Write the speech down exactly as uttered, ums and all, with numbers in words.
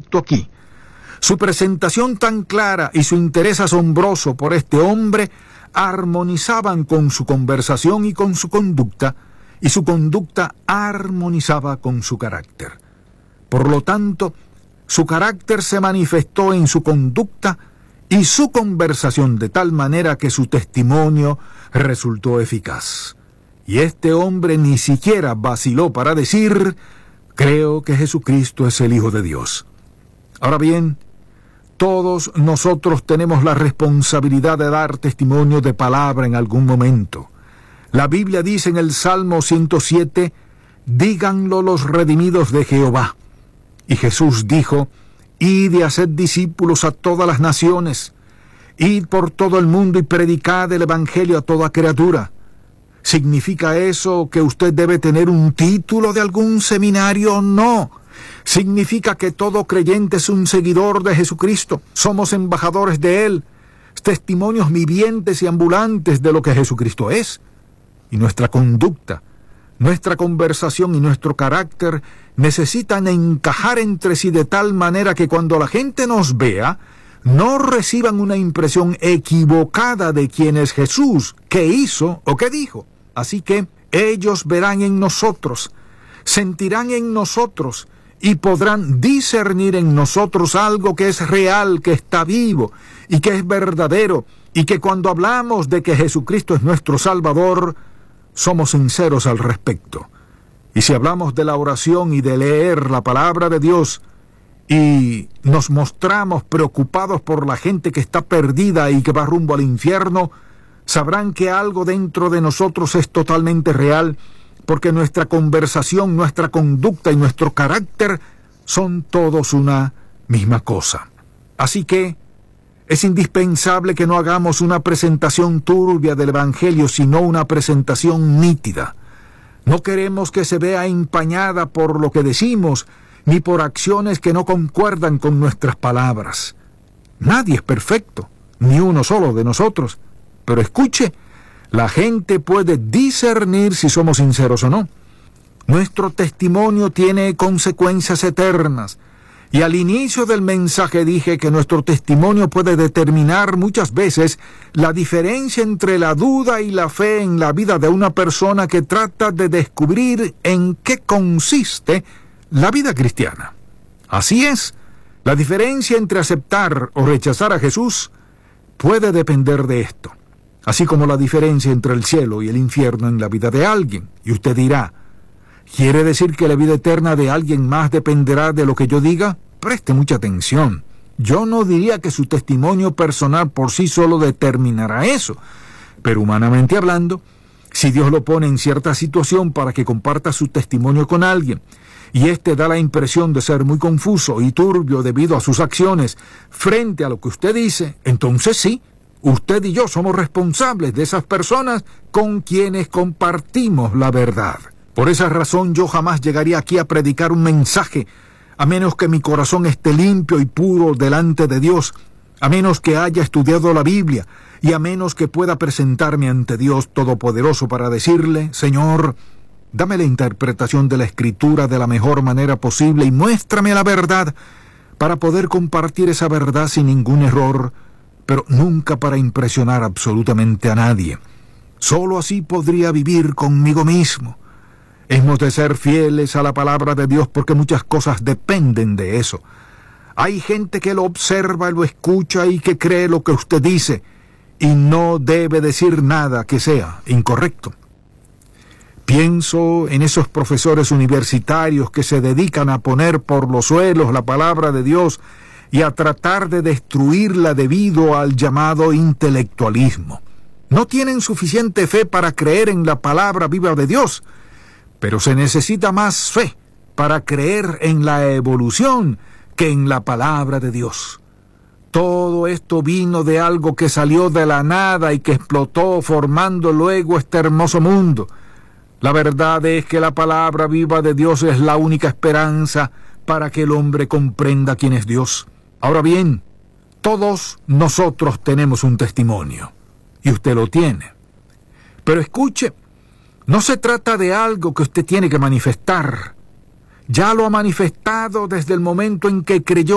conducto aquí. Su presentación tan clara y su interés asombroso por este hombre armonizaban con su conversación y con su conducta, y su conducta armonizaba con su carácter. Por lo tanto, su carácter se manifestó en su conducta y su conversación de tal manera que su testimonio resultó eficaz. Y este hombre ni siquiera vaciló para decir: creo que Jesucristo es el Hijo de Dios. Ahora bien, todos nosotros tenemos la responsabilidad de dar testimonio de palabra en algún momento. La Biblia dice en el Salmo ciento siete, díganlo los redimidos de Jehová. Y Jesús dijo, id y haced discípulos a todas las naciones, id por todo el mundo y predicad el Evangelio a toda criatura. ¿Significa eso que usted debe tener un título de algún seminario? No. Significa que todo creyente es un seguidor de Jesucristo. Somos embajadores de Él, testimonios vivientes y ambulantes de lo que Jesucristo es. Y nuestra conducta, nuestra conversación y nuestro carácter necesitan encajar entre sí de tal manera que cuando la gente nos vea, no reciban una impresión equivocada de quién es Jesús, qué hizo o qué dijo. Así que ellos verán en nosotros, sentirán en nosotros y podrán discernir en nosotros algo que es real, que está vivo y que es verdadero, y que cuando hablamos de que Jesucristo es nuestro Salvador, somos sinceros al respecto. Y si hablamos de la oración y de leer la palabra de Dios y nos mostramos preocupados por la gente que está perdida y que va rumbo al infierno, sabrán que algo dentro de nosotros es totalmente real, porque nuestra conversación, nuestra conducta y nuestro carácter son todos una misma cosa. Así que es indispensable que no hagamos una presentación turbia del Evangelio, sino una presentación nítida. No queremos que se vea empañada por lo que decimos, ni por acciones que no concuerdan con nuestras palabras. Nadie es perfecto, ni uno solo de nosotros. Pero escuche, la gente puede discernir si somos sinceros o no. Nuestro testimonio tiene consecuencias eternas. Y al inicio del mensaje dije que nuestro testimonio puede determinar muchas veces la diferencia entre la duda y la fe en la vida de una persona que trata de descubrir en qué consiste la vida cristiana. Así es, la diferencia entre aceptar o rechazar a Jesús puede depender de esto, así como la diferencia entre el cielo y el infierno en la vida de alguien. Y usted dirá, ¿quiere decir que la vida eterna de alguien más dependerá de lo que yo diga? Preste mucha atención. Yo no diría que su testimonio personal por sí solo determinará eso, pero humanamente hablando, si Dios lo pone en cierta situación para que comparta su testimonio con alguien, y éste da la impresión de ser muy confuso y turbio debido a sus acciones frente a lo que usted dice, entonces sí, usted y yo somos responsables de esas personas con quienes compartimos la verdad. Por esa razón yo jamás llegaría aquí a predicar un mensaje, a menos que mi corazón esté limpio y puro delante de Dios, a menos que haya estudiado la Biblia, y a menos que pueda presentarme ante Dios Todopoderoso para decirle, Señor, dame la interpretación de la Escritura de la mejor manera posible y muéstrame la verdad para poder compartir esa verdad sin ningún error, pero nunca para impresionar absolutamente a nadie. Solo así podría vivir conmigo mismo. Hemos de ser fieles a la palabra de Dios porque muchas cosas dependen de eso. Hay gente que lo observa, lo escucha y que cree lo que usted dice y no debe decir nada que sea incorrecto. Pienso en esos profesores universitarios que se dedican a poner por los suelos la palabra de Dios y a tratar de destruirla debido al llamado intelectualismo. No tienen suficiente fe para creer en la palabra viva de Dios, pero se necesita más fe para creer en la evolución que en la palabra de Dios. Todo esto vino de algo que salió de la nada y que explotó formando luego este hermoso mundo. La verdad es que la palabra viva de Dios es la única esperanza para que el hombre comprenda quién es Dios. Ahora bien, todos nosotros tenemos un testimonio, y usted lo tiene. Pero escuche, no se trata de algo que usted tiene que manifestar. Ya lo ha manifestado desde el momento en que creyó